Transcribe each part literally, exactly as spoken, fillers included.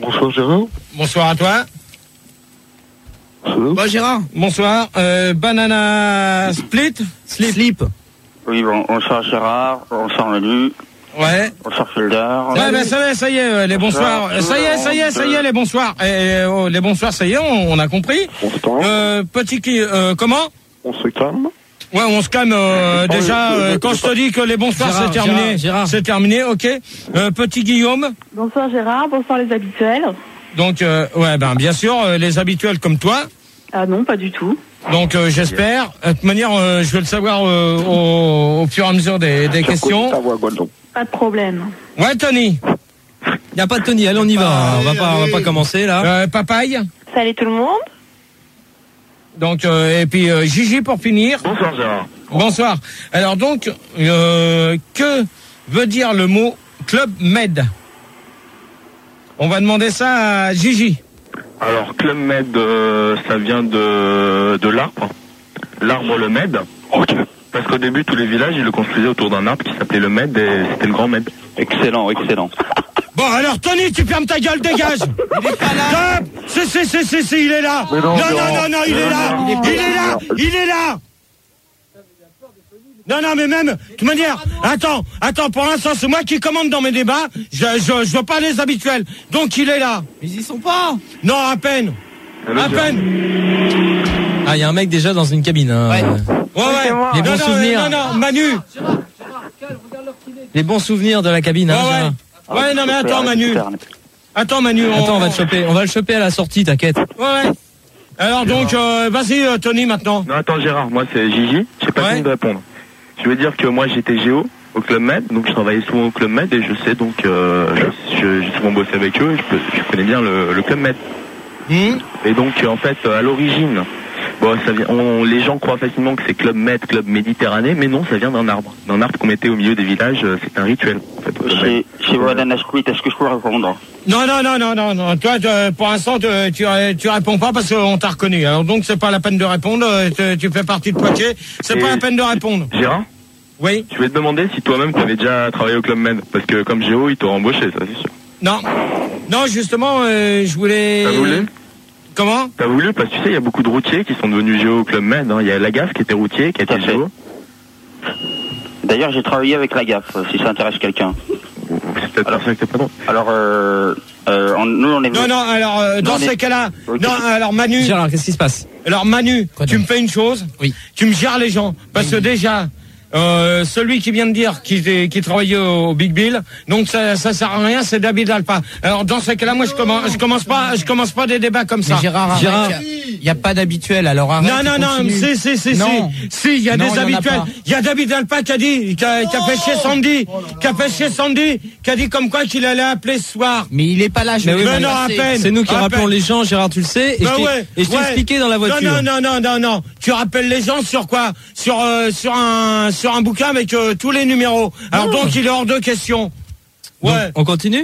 Bonsoir Gérard. Bonsoir à toi. Bon Gérard. Bonsoir. Euh, banana split. Slip. Slip. Oui, bon, bonsoir Gérard, bonsoir Manu. Ouais. Bonsoir Felder. Ouais, ben ça y est, ça y est, les bonsoirs. Ça y est, ça y est, ça y est, les bonsoirs. Et, oh, les bonsoirs, ça y est, on, on a compris. On se calme. Euh, petit qui, euh, comment? On se calme. Ouais, on se calme. Euh, Oh, déjà, euh, euh, quand je te dis que les bonsoirs Gérard, c'est terminé, Gérard, Gérard. c'est terminé, ok. Euh, petit Guillaume. Bonsoir Gérard, bonsoir les habituels. Donc, euh, ouais, ben bien sûr, euh, les habituels comme toi. Ah non, pas du tout. Donc, euh, j'espère. De toute manière, euh, je vais le savoir euh, au, au fur et à mesure des, des questions. Pas de problème. Ouais, Tony. Il n'y a pas de Tony, allez on y va. Ah, on va allez, pas, on va allez. pas commencer là. Euh, Papaye. Salut tout le monde. Donc, euh, et puis euh, Gigi pour finir. Bonsoir Gérard. Bonsoir. Alors donc, euh, que veut dire le mot Club Med? On va demander ça à Gigi. Alors, Club Med, euh, ça vient de, de l'arbre. L'arbre le Med. Ok. Parce qu'au début, tous les villages, ils le construisaient autour d'un arbre qui s'appelait le Med et c'était le Grand Med. Excellent, excellent. Bon, alors Tony, tu fermes ta gueule, dégage. Il est pas là. Stop. Si, si, si, si, si, il est là. Mais Non, non, non, non, non, non, il est là. non, Il non, est là. non. Il est là. Non, non, mais même, de toute manière, attends, attends, pour l'instant, c'est moi qui commande dans mes débats, je, je, je veux pas les habituels, donc il est là. Mais ils y sont pas. Non, à peine, Allô, à Gérard. peine. Ah, il y a un mec déjà dans une cabine. Hein. Ouais, ouais. Les bons non, non, souvenirs. non, non, Manu. Les bons souvenirs de la cabine. Hein, Ouais, Gérard. ouais. Ouais, non, mais attends, Manu. Attends, Manu. Attends, on va le choper. On va le choper à la sortie, t'inquiète. Ouais, ouais. Alors donc, euh, vas-y, euh, Tony, maintenant. Non, attends Gérard, moi c'est Gigi, j'ai pas Ouais. fini de répondre. Je veux dire que moi j'étais géo au Club Med, donc je travaillais souvent au Club Med et je sais donc, euh, je- j'ai souvent bossé avec eux et je, peux- je connais bien le, le Club Med. Hum. Et donc euh, en fait euh, à l'origine, bon, ça vient, on, les gens croient facilement que c'est Club Med, Club Méditerranée, mais non, ça vient d'un arbre. D'un arbre qu'on mettait au milieu des villages, euh, c'est un rituel. En fait, au Club Med. Chez Banana Split, est-ce que je peux répondre? Non, non, non, non, non, non. Toi, tu- pour l'instant, tu, tu, tu réponds pas parce qu'on t'a reconnu. Alors donc, c'est pas la peine de répondre. euh, Tu, tu fais partie de Poitiers. C'est Et- pas la peine de répondre. Gérard, Oui. je vais te demander si toi-même tu avais déjà travaillé au Club Med, parce que comme géo, ils t'auraient embauché, ça c'est sûr. Non. Non, justement, euh, je voulais. T'as voulu Comment? T'as voulu, parce que tu sais, il y a beaucoup de routiers qui sont devenus géo au Club Med. hein. Il y a Lagaffe qui était routier, qui a Tout à été fait. géo. D'ailleurs, j'ai travaillé avec la gaffe, si ça intéresse quelqu'un. C'est peut-être pour ça que t'es pas bon. Alors, euh, euh, on- nous, on est... Non, non. Alors, euh, dans Non, ces mais- cas-là, Ok. non. Alors, Manu. Gérard, qu'est-ce qui se passe? Alors, Manu, Quoi tu donc me fais une chose. Oui. Tu me gères les gens, parce que déjà. Euh, celui qui vient de dire qu'il était- qu'il travaillait au Big Bill, donc ça, ça sert à rien, c'est David Alpa. Alors dans ces cas-là, moi je commence, je commence pas, je commence pas des débats comme ça. Mais Gérard, Gérard. il n'y a pas d'habituel, alors arrête. Non, non, non, continue. si, si, si, Non. si, si, il y a Non, des il y en a habituels. pas. Il y a David Alpa qui a dit, qui a, qui a fait chez Sandy, qui a fait chez Sandy, qui a dit comme quoi qu'il allait appeler ce soir. Mais il est pas là, je Mais vais oui, le mais non, à passer. peine. C'est nous qui À rappelons peine. les gens, Gérard, tu le sais. Et Ben je t'ai ouais, et je t'ai ouais. expliqué dans la voiture. Non, non, non, non, non, non. Tu rappelles les gens sur quoi? Sur euh, sur un sur un bouquin avec euh, tous les numéros. Alors Non. donc il est hors de question. Donc, Ouais. on continue?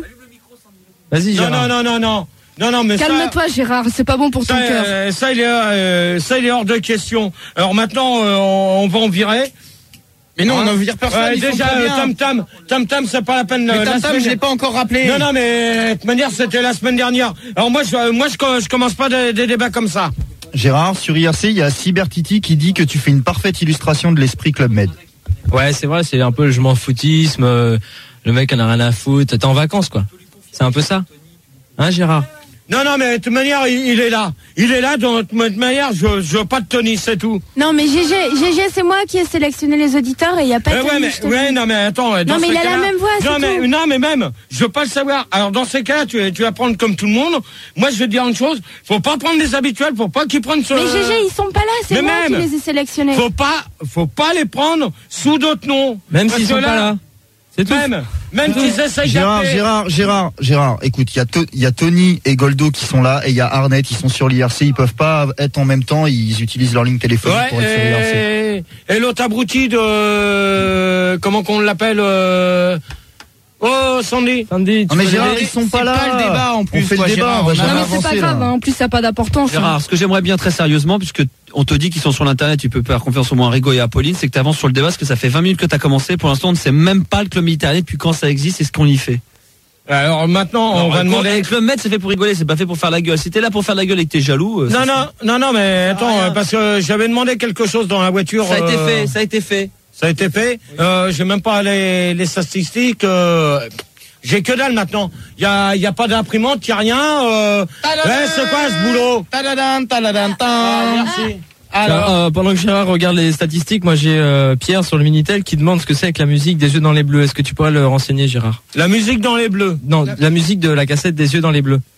Vas-y, Non, Gérard. non, non, non, non. Non, non, mais ça- Calme-toi, Gérard, c'est pas bon pour ton ça, cœur. euh, ça, il est, euh, ça, il est hors de question. Alors maintenant, euh, on, on va en virer. Mais non, Hein on en vire personne, Ouais, ils font déjà, très euh, bien. Tam Tam, Tam Tam, c'est pas la peine. Mais euh, la Tam Tam, semaine- je l'ai pas encore rappelé. Non, non, mais de toute manière, c'était la semaine dernière. Alors moi, je, moi, je, je commence pas des, des débats comme ça. Gérard, sur I R C, il y a Cybertiti qui dit que tu fais une parfaite illustration de l'esprit Club Med. Ouais, c'est vrai, c'est un peu le je m'en foutisme. euh, Le mec en a rien à foutre. T'es en vacances, quoi. C'est un peu ça. Hein, Gérard? Non, non, mais de toute manière, il, il est là. Il est là, de toute manière, je, je veux pas de Tony, c'est tout. Non, mais G G, G G, c'est moi qui ai sélectionné les auditeurs et il n'y a pas de Euh, ouais, Tony, mais, je te ouais, dis. non, mais attends. dans Non, mais ces il a la cas-là- même voix, c'est Non, mais, tout. non, mais même, je veux pas le savoir. Alors, dans ces cas-là, tu, tu vas prendre comme tout le monde. Moi, je vais te dire une chose. Faut pas prendre des habituels, faut pas qu'ils prennent ce... Mais G G, ils sont pas là, c'est mais moi même, qui les ai sélectionnés. Faut pas, faut pas les prendre sous d'autres noms. Même Parce s'ils que sont pas là. C'est tout. Même, même qu'ils essayent Gérard, d'appeler- Gérard, Gérard, Gérard, écoute, il y, a To- il y a Tony et Goldo qui sont là et il y a Arnett, ils sont sur l'I R C, ils peuvent pas être en même temps, ils utilisent leur ligne téléphonique Ouais, pour être sur l'I R C. et, et l'autre abruti de... Comment qu'on l'appelle euh... Oh, Sandy. Sandy, tu Non mais peux Gérard, l'aider ils sont c'est pas là. pas le débat, en plus, On fait quoi, le débat, Gérard, on va on a- jamais Non, mais c'est pas avancer, grave, là. hein, en plus ça n'a pas d'importance. hein. Gérard, ce que j'aimerais bien très sérieusement, puisque on te dit qu'ils sont sur l'internet, tu peux faire confiance au moins à Rigo et à Pauline, c'est que tu avances sur le débat, parce que ça fait vingt minutes que tu as commencé. Pour l'instant, on ne sait même pas le club Méditerranée depuis quand ça existe et ce qu'on y fait. Alors maintenant, on Non, va un demander. Un Club Med, c'est fait pour rigoler, c'est pas fait pour faire la gueule. Si t'es là pour faire la gueule et que t'es jaloux. euh, Non, ça, non, non, non, mais attends, euh, parce que j'avais demandé quelque chose dans la voiture. Ça a été euh, fait, ça a été fait. Ça a été fait. Euh, j'ai même pas les, les statistiques. Euh, j'ai que dalle maintenant. Il y a, y a pas d'imprimante, y a rien. Euh, ouais, c'est quoi ce boulot? Tadadam, tadadam, tam. Ah, merci. Alors, Euh, pendant que Gérard regarde les statistiques, moi j'ai euh, Pierre sur le Minitel qui demande ce que c'est avec la musique des yeux dans les bleus. Est-ce que tu pourrais le renseigner, Gérard? La musique dans les bleus. Non, la musique de la cassette des yeux dans les bleus.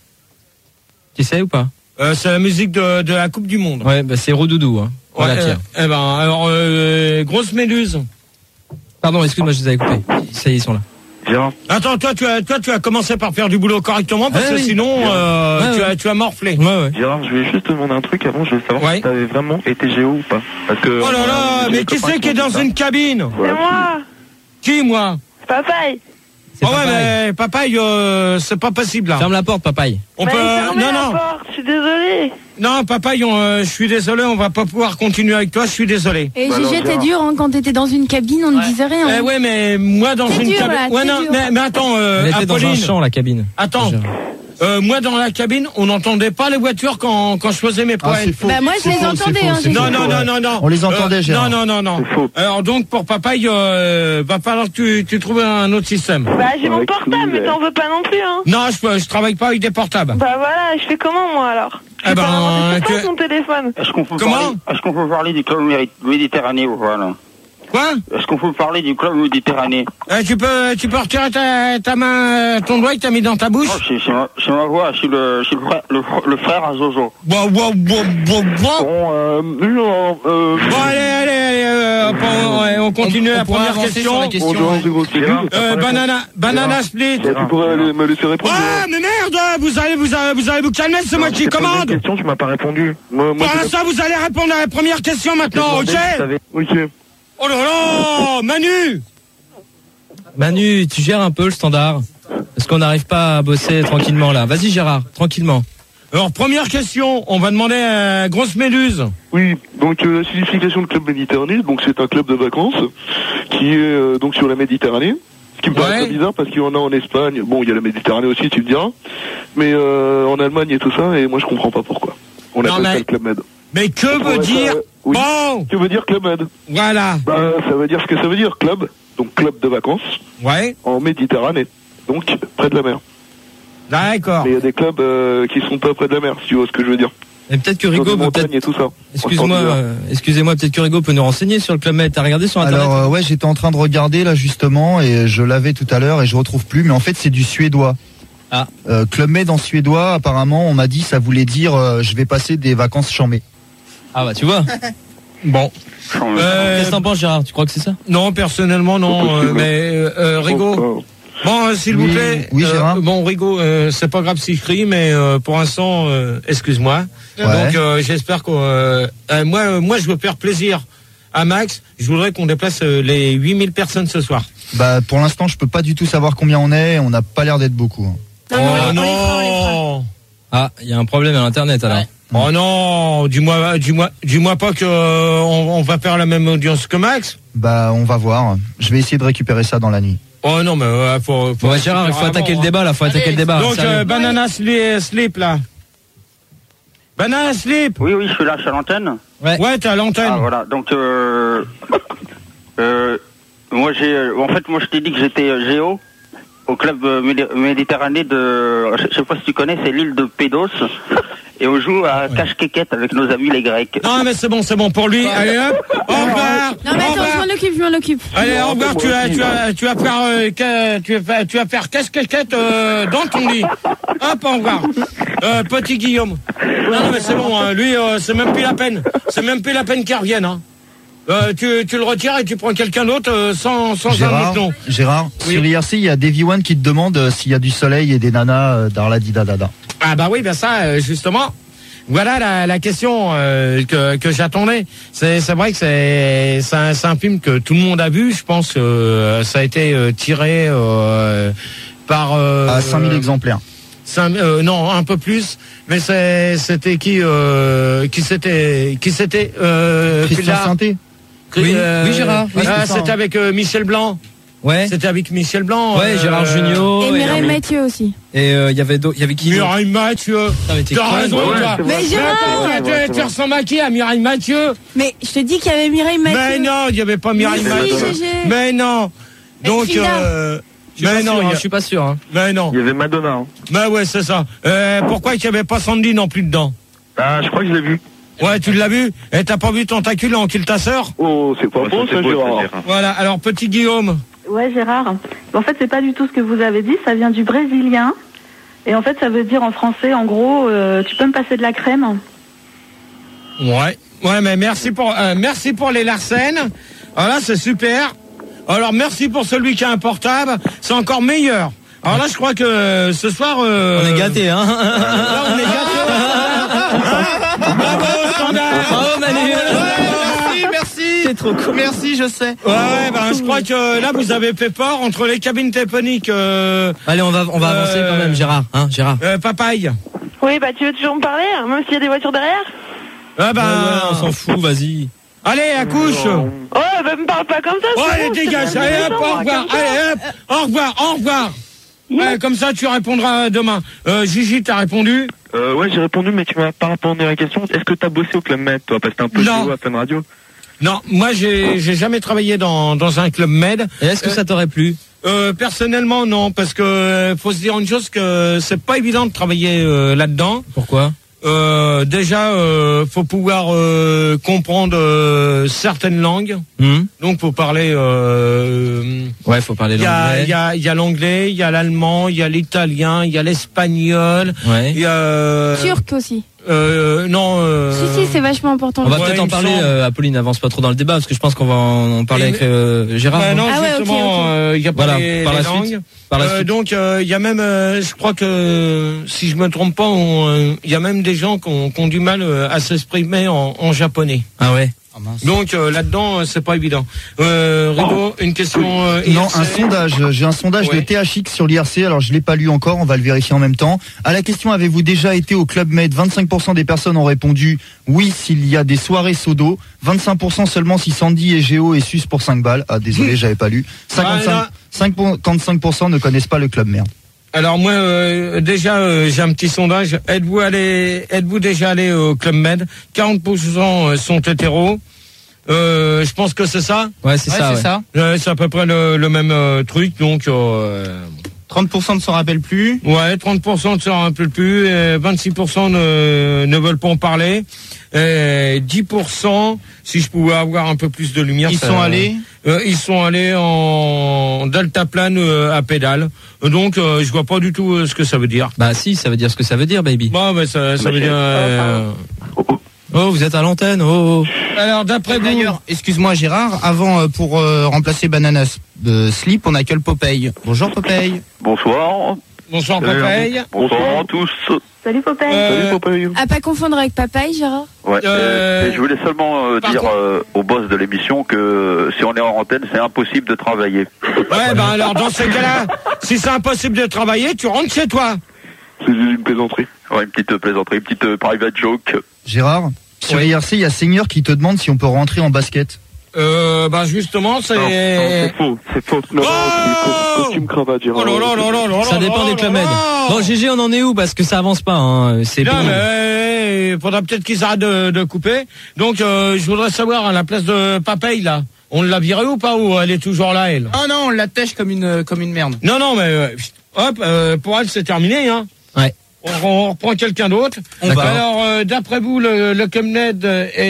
Tu sais ou pas? Euh, c'est la musique de, de la Coupe du Monde. Ouais, bah c'est Rodoudou. Hein. Voilà, Ouais, Pierre. euh, eh ben, alors, euh, grosse méduse. Pardon, excuse-moi, je les avais coupés. Ça y est, ils sont là. Gérard. Attends, toi, tu as, toi, tu as commencé par faire du boulot correctement parce Ouais, que oui. sinon, euh, Ouais, tu ouais. as, tu as morflé. Ouais, ouais. Gérard, je voulais juste te demander un truc avant, je veux savoir Ouais. si t'avais vraiment été géo ou pas. Parce que. Oh là là, j'ai mais des qui copains c'est qui est ont dans dit ça. une cabine? C'est moi, Qui, moi? papaye. C'est Oh ouais, papaye. mais papaye, euh, c'est pas possible là. Ferme la porte, papaye. On Mais peut. fermez Non, la non, porte, je suis désolée. non, papaye, on, euh, je suis désolé, on va pas pouvoir continuer avec toi, je suis désolé. Et Bah alors, Gégé, t'es Gérard. dur, hein, quand t'étais dans une cabine, on ne disait rien. Eh ouais, mais moi dans C'est une dur, cabine. là, Ouais, c'est non, dur. mais, mais attends, euh, Elle était dans un Apolline. champ, la cabine. Attends. Gérard. Euh, moi dans la cabine, on n'entendait pas les voitures quand, quand je faisais mes Ah, poèmes. c'est faux. Bah, moi, je C'est les faux, entendais, c'est hein, faux, j'ai c'est Non, faux. non, non, non, non. On les entendait, Euh, Gérard. Non, non, non, non. C'est faux. Alors donc pour papaye, euh, va falloir que tu, tu trouves un autre système. Bah, j'ai mon Avec portable, lui, mais ouais. t'en veux pas non plus, hein. Non, je, je travaille pas avec des portables. Bah voilà, je fais comment, moi, alors? Je Eh peux ben, pas inventer que- sur mon téléphone. Est-ce qu'on peut Comment parler, est-ce qu'on peut parler du club Méri- Méditerranée ou pas, là? Quoi? Est-ce qu'on peut parler du club Méditerranée? Euh, tu peux, tu peux retirer ta, ta main, euh, ton doigt que t'as mis dans ta bouche. Oh, c'est, c'est ma, c'est ma voix, c'est le, c'est le frère, le, fr- le frère à Zozo. Bon, bon, bon, bon, bon. Bon, euh, non, euh. Bon, allez, allez, allez, euh, on, ouais, on continue on la pourra première avancer question. sur la question. Bonjour, c'est gros Euh, Gérard. banana, banana split. Bah, tu pourrais aller me laisser répondre. Ah, mais merde, vous allez, vous allez, vous allez vous calmer, c'est moi qui Je t'ai posé une commande. question, tu m'as pas répondu. Moi, moi, Pour je- l'instant, vous allez répondre à la première question maintenant, ok? je savais. Ok. Oh là là, Manu. Manu, tu gères un peu le standard. Parce qu'on n'arrive pas à bosser tranquillement là. Vas-y, Gérard, tranquillement. Alors, première question, on va demander à Grosse Méduse. Oui, donc euh, la signification de Club Méditerranée, donc c'est un club de vacances qui est euh, donc sur la Méditerranée. Ce qui me paraît Ouais. très bizarre parce qu'il y en a en Espagne. Bon, il y a la Méditerranée aussi, tu me diras. Mais euh, en Allemagne et tout ça, et moi je comprends pas pourquoi. On Non, appelle mais- ça le Club Med. Mais que veut Ouais, ça, dire euh, oui. Bon, Que veut dire Club Med? voilà. Bah, ça veut dire ce que ça veut dire, club. Donc club de vacances Ouais, en Méditerranée. Donc près de la mer. d'accord. Mais il y a des clubs euh, qui sont pas près de la mer, si tu vois ce que je veux dire. Et peut-être que Sur Rigo des peut montagnes peut-être. et tout ça. Excuse-moi, En euh, excusez-moi, peut-être que Rigo peut nous renseigner sur le Club Med. T'as regardé sur internet? Alors euh, ouais, j'étais en train de regarder là justement et je l'avais tout à l'heure et je retrouve plus. Mais en fait, c'est du suédois. Ah. Euh, Club Med en suédois, apparemment, on m'a dit ça voulait dire euh, je vais passer des vacances chambées. Ah bah tu vois. Bon. Euh, Qu'est-ce que t'en penses, Gérard? Tu crois que c'est ça? non, personnellement, non. euh, mais euh, euh, Rigo. Bon, euh, s'il Oui, vous plaît. oui, euh, Gérard. bon, Rigo, euh, c'est pas grave si je crie, mais euh, pour l'instant, euh, excuse-moi. Ouais. Donc, euh, j'espère que euh, euh, moi, euh, moi, je veux faire plaisir à Max. Je voudrais qu'on déplace euh, les huit mille personnes ce soir. Bah pour l'instant, je peux pas du tout savoir combien on est. On n'a pas l'air d'être beaucoup. hein. Non, non, oh on les fera, on les fera. non. Ah, il y a un problème à l'internet alors. Oh non, dis-moi, dis-moi, dis-moi pas que euh, on, on va faire la même audience que Max. Bah on va voir. Je vais essayer de récupérer ça dans la nuit. Oh non, mais euh, faut, faut. Bon, bah, Gérard, il faut attaquer le débat là, faut attaquer le débat. Donc, sérieux. euh, banana slip, slip là. Banana slip. Oui, oui, je suis là, je suis à l'antenne. Ouais, t'es à l'antenne. Ah, voilà, donc, euh, euh, moi, j'ai, euh, en fait, moi, je t'ai dit que j'étais euh, géo au club euh, Médé- Méditerranée de, je sais pas si tu connais, c'est l'île de Pédos. Et on joue à cache-quéquette avec nos amis les Grecs. Non, mais c'est bon, c'est bon pour lui. Allez hop, au revoir. Non, mais Au attends, je revoir. m'en occupe, je m'en occupe. Allez, au revoir. Tu vas, tu vas, tu vas faire, euh, que- tu vas faire, tu vas faire cache-cache euh, dans ton lit. Hop, au revoir. Euh, petit Guillaume. Non, non, mais c'est bon. Hein, lui, euh, c'est même plus la peine. C'est même plus la peine qu'il revienne. Hein. Euh, tu, tu le retires et tu prends quelqu'un d'autre euh, sans, sans un Gérard, autre nom. Gérard, Oui. sur l'I R C, il y a Davy One qui te demande euh, s'il y a du soleil et des nanas euh, dans la didadada. Ah bah oui, ben ça, euh, justement. Voilà la, la question euh, que, que j'attendais. C'est, c'est vrai que c'est, c'est, un, c'est un film que tout le monde a vu. Je pense que euh, ça a été euh, tiré euh, par... Euh, À cinq mille exemplaires. cinq- euh, non, un peu plus. Mais c'est, c'était qui euh, qui c'était qui c'était euh, Christian Fildard Sainté. Cri- Oui, euh, oui, Gérard, oui, ah, c'est ça, c'était hein. avec euh, Michel Blanc. Ouais. C'était avec Michel Blanc. Ouais, euh, Gérard Jugnot. Et Mireille et- Mathieu aussi. Et il y avait d'autres, il y avait qui? d'autre Mireille Mathieu. Putain, mais t'es T'as con, raison, ouais, toi. c'est vrai. Mais Gérard attends, c'est vrai, tu- c'est tu ressembles à qui, à Mireille Mathieu? Mais je te dis qu'il y avait Mireille Mathieu. Mais non, il n'y avait pas Mireille Mais si, Mathieu. Gégé. Mais non. Donc, Frida. euh, Je suis mais pas non, sûr, il y hein, a- je suis pas sûr. Hein. mais non. Il y avait Madonna. Hein. Mais ouais, c'est ça. Euh, pourquoi il n'y avait pas Sandy non plus dedans? Ah, je crois que je l'ai vu. Ouais, tu l'as vu? Et t'as pas vu Tentacule en kill ta sœur? Oh, c'est pas Ouais, bon, ça, c'est ça, beau, Gérard. ça, Gérard. Voilà, alors petit Guillaume. Ouais, Gérard. En fait, c'est pas du tout ce que vous avez dit. Ça vient du brésilien. Et en fait, ça veut dire en français, en gros, euh, tu peux me passer de la crème. Ouais. Ouais, mais merci pour, euh, merci pour les Larsen. Voilà, c'est super. Alors, merci pour celui qui a un portable. C'est encore meilleur. Alors là, je crois que euh, ce soir... Euh, On est gâtés, hein. Là, on est gâtés. Hein. Bravo, standard. Bravo, Manu. Merci, merci. C'est trop cool. Merci, je sais. Ouais, ouais, ben, je crois que là, vous avez fait fort entre les cabines téléphoniques. Euh, Allez, on va, on va Euh, avancer quand même, Gérard. Hein, Gérard. euh, papaye. Oui, bah tu veux toujours me parler, hein, même s'il y a des voitures derrière? Ah ben, Ouais, ouais, on s'en fout, vas-y. allez, accouche. Oh, bah me parle pas comme ça. Oh, c'est allez, bon, je te dégage. donne Allez, des hop, raisons, au moi, revoir. comme ça. Allez, hop, au revoir, au revoir. Ouais, comme ça, tu répondras demain. Euh, Gigi, t'as répondu? Euh, ouais, j'ai répondu, mais tu m'as pas répondu à la question. Est-ce que t'as bossé au Club Med, toi? Parce que t'es un peu Non. joué à Fun Radio. Non, moi, j'ai, j'ai jamais travaillé dans, dans un club med. Et est-ce que ça t'aurait plu? Euh, personnellement, non, parce que euh, faut se dire une chose, que c'est pas évident de travailler euh, là-dedans. Pourquoi? Euh, déjà, euh, faut pouvoir euh, comprendre euh, certaines langues. Hum Donc, faut parler. Euh, Ouais, faut parler Il y a, l'anglais. il y a, il y a l'anglais, il y a l'allemand, il y a l'italien, il y a l'espagnol, Ouais. il y a. euh, Turc aussi. Euh, non. Euh, Si, si, c'est vachement important. On va Ouais, peut-être il en me parler, semble. euh, Apolline, avance pas trop dans le débat, parce que je pense qu'on va en, en parler Et- avec euh, Gérard. Bah non non, Ah ouais, justement, ok, ok. euh, il y a pas Voilà, les, par les la langues. suite. Par la Euh, suite. donc, euh, il y a même, euh, je crois que, si je me trompe pas, on, euh, il y a même des gens qui ont, qui ont du mal euh, à s'exprimer en, en japonais. Ah ouais. Donc euh, là-dedans, euh, c'est pas évident. Euh, Rigaud, une question. Euh, Non, I R C? un sondage. J'ai un sondage Ouais. de T H X sur l'I R C. Alors, je l'ai pas lu encore. On va le vérifier en même temps. À la question, avez-vous déjà été au Club Med? vingt-cinq pour cent des personnes ont répondu oui s'il y a des soirées sodo. vingt-cinq pour cent seulement si Sandy et Géo et Sus pour cinq balles. Ah, désolé, j'avais pas lu. cinquante-cinq, cinquante-cinq pour cent ne connaissent pas le Club Med. Alors moi, euh, déjà, euh, j'ai un petit sondage. Êtes-vous allé, êtes-vous déjà allé au Club Med? quarante pour cent sont hétéros. Euh, je pense que c'est ça. Ouais, c'est Ouais, ça. c'est ouais. ça. Euh, c'est à peu près le, le même euh, truc. Donc, euh, trente pour cent ne s'en rappellent plus. ouais, trente pour cent ne s'en rappellent plus. Et vingt-six pour cent ne, ne veulent pas en parler. Et dix pour cent, si je pouvais avoir un peu plus de lumière. Ils ça- sont allés. Euh, ils sont allés en deltaplane euh, à pédale. Donc, euh, je vois pas du tout euh, ce que ça veut dire. Bah si, ça veut dire ce que ça veut dire, baby. Bon, mais ça, ça Mais veut c'est- dire. euh, Oh, vous êtes à l'antenne. Oh. oh. Alors, d'après vous. D'ailleurs, excuse-moi Gérard, avant euh, pour euh, remplacer Banana euh, Slip, on accueille Popeye. Bonjour Popeye. Bonsoir. Bonsoir, Salut, Popeye. Bonsoir à tous. Salut Popeye. Euh, Salut, Popeye. À pas confondre avec papaye, Gérard. Ouais. Euh, euh, et je voulais seulement euh, par dire contre- euh, au boss de l'émission que euh, si on est en antenne, c'est impossible de travailler. Ouais, ben alors, dans ce cas-là, si c'est impossible de travailler, tu rentres chez toi. C'est une plaisanterie. Ouais, une petite plaisanterie, une petite euh, private joke. Gérard, sur Oui. l'I R C, il y a Seigneur qui te demande si on peut rentrer en basket. Euh, ben justement, c'est. Non, non, c'est faux. C'est faux. Non, non, Oh costume cravate, Gérard. Oh là là là là là Ça là dépend là des Club là Med. là. Bon, G G, on en est où? Parce que ça avance pas. Hein. C'est Non, pénible. mais il faudra peut-être qu'ils arrêtent de, de couper. Donc, euh, je voudrais savoir, à la place de Papaye, là, on l'a virée ou pas, ou elle est toujours là, elle? Oh non, on l'attèche comme une comme une merde. Non, non, mais euh, hop, euh, pour elle, c'est terminé, hein. Ouais. On, on reprend quelqu'un d'autre. On va. Alors, euh, d'après vous, le, le Club Med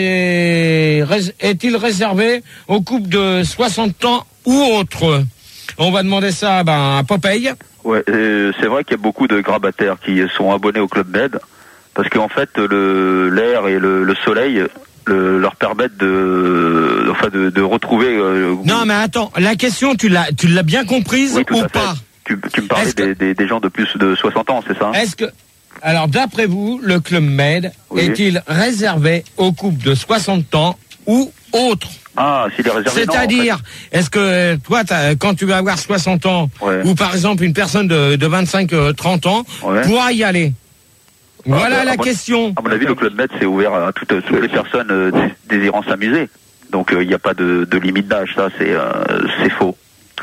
est, rés- est-il réservé aux couples de soixante ans ou autres? On va demander ça ben, à Popeye. Ouais, et c'est vrai qu'il y a beaucoup de grabataires qui sont abonnés au Club Med parce qu'en fait, le l'air et le, le soleil le, leur permettent de, enfin, de, de retrouver. Euh, Non, mais attends, la question, tu l'as, tu l'as bien comprise oui, tout ou à fait. pas? Tu, tu me parlais Est-ce que- des, des, des gens de plus de soixante ans, c'est ça? Est-ce que, alors d'après vous, le Club Med Oui. est-il réservé aux couples de soixante ans ou autres? Ah, s'il est réservé. non, en C'est-à-dire, est-ce que toi, t'as- quand tu vas avoir soixante ans, Ouais. ou par exemple une personne de, de vingt-cinq trente ans, Ouais. pourra y aller? Voilà bah, la à mon- question. À mon avis, le Club Med, c'est ouvert à toutes, toutes les personnes euh, dé- désirant s'amuser. Donc, il n'y a pas de, de limite d'âge, ça, c'est euh, c'est faux.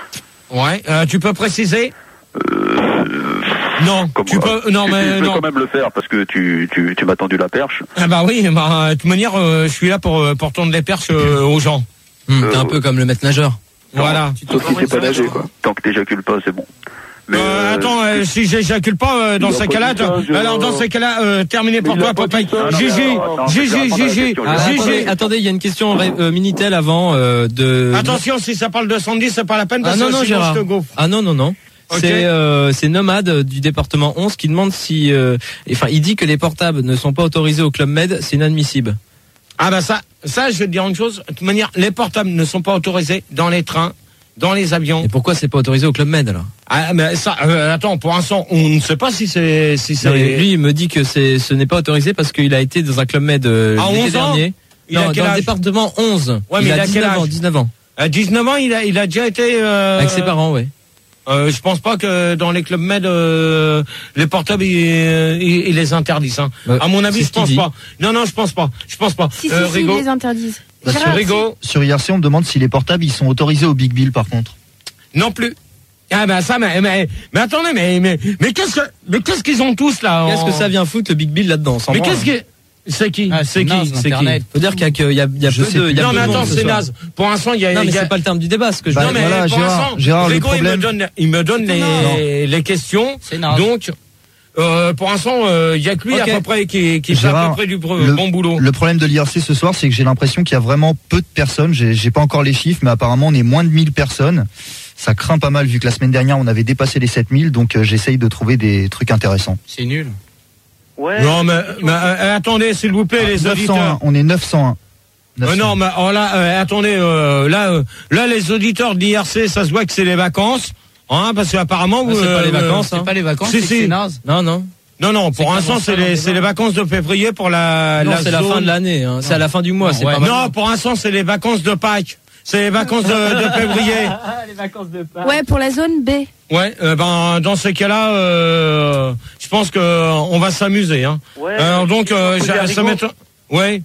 Ouais, euh, tu peux préciser? Euh... Non, Comme tu moi. peux, non, tu, mais tu peux non. quand même le faire parce que tu, tu, tu m'as tendu la perche. Ah bah oui, bah, de toute manière, euh, je suis là pour, euh, pour tendre les perches euh, aux gens. Hum, Euh, T'es un peu comme le maître nageur. Voilà. Sauf si c'est pas nager, quoi. Tant que t'éjacules pas, c'est bon. Mais Euh, euh, attends, euh, si j'éjacule pas euh, dans il a ces pas cas-là, dit ça, t- alors dans ces cas-là, euh, terminé pour Mais il toi, a pas Popeye. dit ça. Gigi, Attends, Gigi, je vais répondre à la Gigi, question. Ah, attendez, Gigi. attendez, il y a une question euh, Minitel avant euh, de. Attention, si ça parle de Sandy, c'est pas la peine Ah parce non que non sinon Gérard. je te gaufre. Ah non non non. Ok. C'est euh, c'est Nomade euh, du département onze qui demande si euh, enfin il dit que les portables ne sont pas autorisés au Club Med, c'est inadmissible. Ah bah ça, ça, je vais te dire une chose. De toute manière, les portables ne sont pas autorisés dans les trains, dans les avions. Et pourquoi c'est pas autorisé au Club Med alors? Ah mais ça, euh, attends, pour l'instant, on ne sait pas si c'est si Non, mais c'est. lui il me dit que c'est ce n'est pas autorisé parce qu'il a été dans un Club Med euh, À l'été onze ans dernier. Il a Non, quel dans âge le département onze. Ouais, mais il a quel dix-neuf ans, âge dix-neuf ans. À dix-neuf ans, il a, il a déjà été. Euh, Avec ses parents, ouais. Euh, je pense pas que dans les clubs med euh, les portables ils, ils, ils les interdisent. Hein. Ouais, à mon avis, c'est je ce qu'il pense dit. pas. Non, non, je pense pas. Je pense pas. Si, si, Euh, si, Rigaud. ils les interdisent. Bah, Gérard, sur, Rigaud. sur I R C, on me demande si les portables ils sont autorisés au Big Bill par contre. Non plus. Ah ben ça, mais mais, mais attendez, mais mais mais qu'est-ce que mais qu'est-ce qu'ils ont tous là en- Qu'est-ce que ça vient foutre le Big Bill là-dedans? Mais qu'est-ce que c'est qui Ah, C'est c'est qui naze, C'est qui Internet. Faut dire qu'il y a, que- il y a, il y a Je peu sais de. plus. il y a Non peu mais de attends, monde ce c'est soir. naze. Pour l'instant, il y a. Non mais il y a- c'est pas le terme du débat ce que je Non dis. mais voilà, pour Gérard, l'instant, Gérard, le Rigaud, il me problème- donne, il me donne les, les questions. C'est naze. Donc, euh, pour l'instant, euh, il y a que lui Ok. à peu près qui, qui fait à Gérard, peu près du br- le- bon boulot. Le problème de l'I R C ce soir, c'est que j'ai l'impression qu'il y a vraiment peu de personnes. J'ai j'ai pas encore les chiffres, mais apparemment on est moins de mille personnes. Ça craint pas mal vu que la semaine dernière on avait dépassé les sept mille, donc euh, j'essaye de trouver des trucs intéressants. C'est nul. Ouais. Non mais, mais, euh, attendez, s'il vous plaît, les neuf cent un, auditeurs. on est neuf cent un. Euh, non, mais oh, là, euh, attendez, euh, là, euh, là, les auditeurs de l'I R C, ça se voit que c'est les vacances, hein, parce qu'apparemment, Ah, vous, c'est pas les euh, vacances, C'est hein. pas les vacances, Si, c'est si. que c'est naze. Non non. Non, non, C'est pour comment l'instant, ça, c'est dans les, le c'est les débat vacances de février pour la. Non, la c'est la zone- fin de l'année. Hein. C'est à la fin du mois. Non, C'est ouais. pas mal. Non, pour l'instant, c'est les vacances de Pâques. C'est les vacances de, de février. les vacances de Pâques. Ouais, pour la zone B. Ouais, euh, ben dans ces cas-là, euh, je pense que euh, on va s'amuser. Hein. Ouais. Alors donc, euh, Poser à ça Rigaud. m'étonne- Ouais.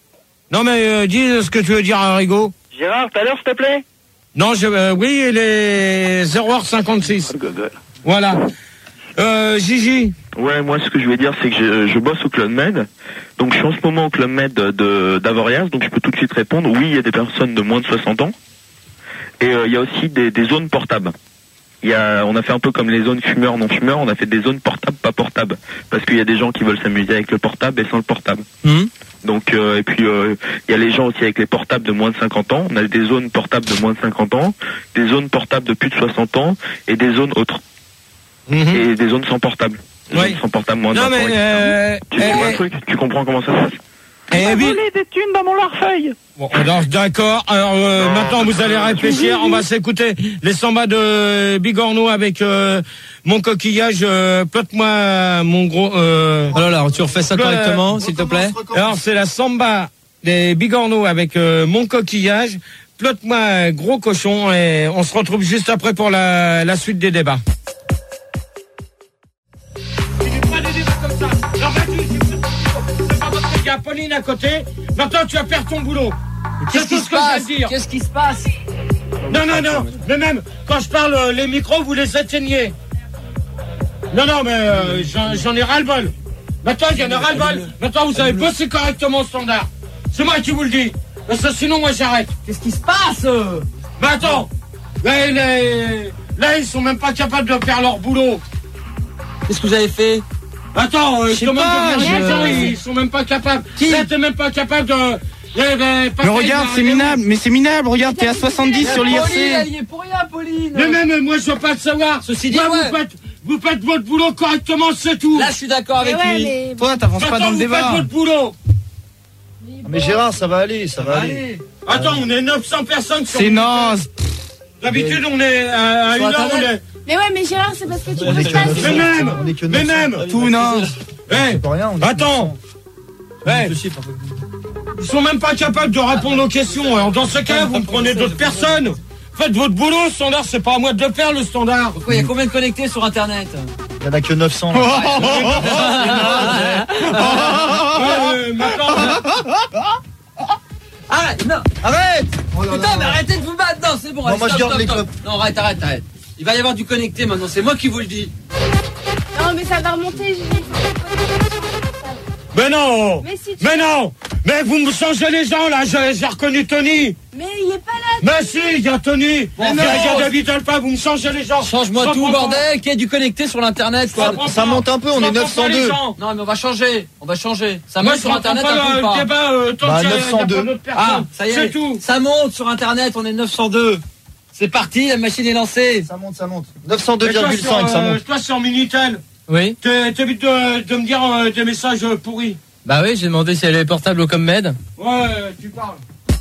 Non mais euh, dis ce que tu veux dire à Rigaud. Gérard, tout à l'heure, s'il te plaît. Non, je, euh, oui, il est zéro heure cinquante-six. Voilà. Euh, Gigi. Ouais, moi ce que je vais dire c'est que je, je bosse au Club Med, donc je suis en ce moment au Club Med de d'Avoriaz, donc je peux tout de suite répondre. Oui, il y a des personnes de moins de soixante ans, et euh, il y a aussi des, des zones portables. Il y a, on a fait un peu comme les zones fumeurs non fumeurs, on a fait des zones portables pas portables, parce qu'il y a des gens qui veulent s'amuser avec le portable et sans le portable. Hum. Donc euh, et puis euh, il y a les gens aussi avec les portables de moins de cinquante ans. On a des zones portables de moins de cinquante ans, des zones portables de plus de soixante ans et des zones autres Mhm. et des zones sans portable. Des Oui. zones sans portable moins de Non vingt ans, mais et cetera. euh, Tu sais eh, un truc, tu comprends comment ça se passe? eh, eh, Bill- des thunes dans mon larfeuille. Bon, alors, d'accord. Alors euh, Non, maintenant vous allez réfléchir. On va s'écouter les sambas de Bigorneau avec euh, mon coquillage. Euh, Plotte-moi mon gros. Euh, Oh là là, tu refais ça Le- correctement, s'il te plaît. alors c'est la samba des Bigorneau avec euh, mon coquillage. Plotte-moi un gros cochon et on se retrouve juste après pour la, la suite des débats. Pas des débats comme ça. Non, vas-y, c'est pas parce qu'il y a Pauline à côté. Maintenant tu vas perdre ton boulot. Qu'est-ce qui tout se ce que je passe vais dire. Qu'est-ce qui se passe? Non, non, non, mais même quand je parle, euh, les micros, vous les éteignez. Non, non, mais euh, j'en, j'en ai ras-le-bol. Maintenant, j'en ai ras-le-bol. Maintenant, vous avez bossé correctement au standard. C'est moi qui vous le dis. Parce que sinon, moi, j'arrête. Qu'est-ce qui se passe? Mais attends, là, les- là, ils sont même pas capables de faire leur boulot. Qu'est-ce que vous avez fait? Attends, euh, Je je sais demande pas, de je- venir, ils, ils sont même pas capables. Qui? Là, t'es même pas capable de... Eh ben, papa, Mais regarde, il va c'est arriver. minable, mais c'est minable, regarde, t'es à soixante-dix sur l'I R Pauline, elle C. y est pour rien, Pauline. Mais même, moi, je veux pas le savoir. Ceci dit, Moi, ouais. vous, faites, vous faites votre boulot correctement, c'est tout. Là, je suis d'accord avec Mais ouais, lui. mais... Toi, t'avances pas Maintenant, dans le vous faites débat. votre boulot. Mais Gérard, ça va aller, ça va aller. Allez. Attends, on est neuf cents personnes sur... C'est naze. D'habitude, on est à, à une Sur heure, on Internet. est... Mais ouais, mais Gérard, c'est parce que tu On peux est que pas. neuf cents. Mais même, On est que mais neuf cents. même. Tout naze. Eh, C'est pas rien, on est que attends. Eh, ils sont même pas capables de répondre aux questions. Alors, dans ce cas, vous me prenez d'autres personnes. Faites votre boulot, le standard, c'est pas à moi de le faire, le standard. Pourquoi il y a combien de connectés sur Internet? Il y en a que neuf cents. là. Euh, maintenant, Arrête, non, Arrête. putain, mais arrêtez de vous battre, non, c'est bon, allez, moi, je stop, garde stop, les stop. clubs. Non, arrête, arrête, arrête. Il va y avoir du connecté maintenant, c'est moi qui vous le dis. Non, mais ça va remonter, Gigi. Mais non Mais si tu- Mais non Mais vous me changez les gens, là. J'ai j'ai reconnu Tony. Mais il est pas là. Mais si, il y a Tony. Bon, il y a, non. il y a David Alpha, vous me changez les gens. Change-moi Ça tout, prend bordel, qu'il y ait du connecté sur l'internet, quoi. prend Ça pas. monte un peu, on Ça est prend neuf cent pas les deux. gens. Non, mais on va changer, on va changer. Ça Moi, monte je sur comprends internet pas un peu le ou pas débat, euh, tant Bah, qu'il y a- neuf cent deux. il y a pas d'autres Ah, personnes. ça y est, C'est tout. ça monte sur internet, on est neuf cent deux. C'est parti, la machine est lancée. Ça monte, ça monte. neuf cent deux Et toi, virgule sur, cinq, ça euh, monte. Toi, sur Minitel, Oui. t'es- t'évites de, de me dire euh, des messages euh, pourris. Bah oui, j'ai demandé si elle est portable au ComMed. Ouais, tu parles.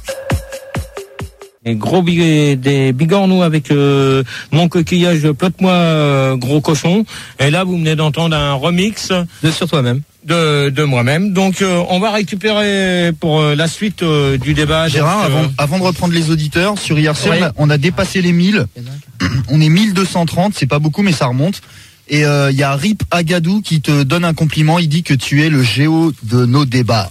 Des gros big, des bigorneaux avec euh, mon coquillage Plotte-moi euh, gros cochon. Et là, vous venez d'entendre un remix De sur toi-même. de, de moi-même. Donc, euh, on va récupérer pour euh, la suite euh, du débat. Gérard, donc, euh, avant, avant de reprendre les auditeurs, sur I R C, Oui. on, a, on a dépassé les mille. On est mille deux cent trente, c'est pas beaucoup, mais ça remonte. Et il euh, y a Rip Agadou qui te donne un compliment. Il dit que tu es le géo de nos débats.